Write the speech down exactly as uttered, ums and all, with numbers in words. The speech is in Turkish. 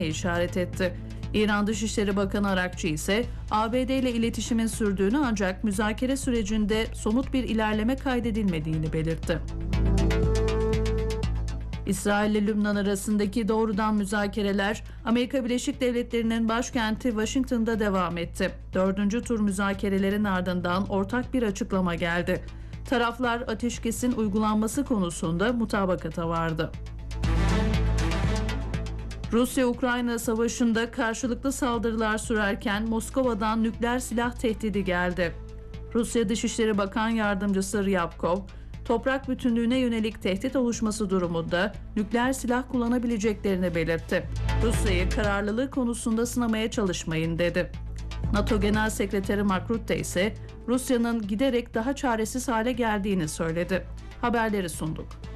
işaret etti. İran Dışişleri Bakanı Arakçı ise A B D ile iletişimin sürdüğünü ancak müzakere sürecinde somut bir ilerleme kaydedilmediğini belirtti. İsrail ile Lübnan arasındaki doğrudan müzakereler Amerika Birleşik Devletleri'nin başkenti Washington'da devam etti. Dördüncü tur müzakerelerin ardından ortak bir açıklama geldi. Taraflar ateşkesin uygulanması konusunda mutabakata vardı. Rusya-Ukrayna savaşında karşılıklı saldırılar sürerken Moskova'dan nükleer silah tehdidi geldi. Rusya Dışişleri Bakan Yardımcısı Ryabkov, toprak bütünlüğüne yönelik tehdit oluşması durumunda nükleer silah kullanabileceklerini belirtti. Rusya'yı kararlılığı konusunda sınamaya çalışmayın dedi. NATO Genel Sekreteri Mark Rutte ise Rusya'nın giderek daha çaresiz hale geldiğini söyledi. Haberleri sunduk.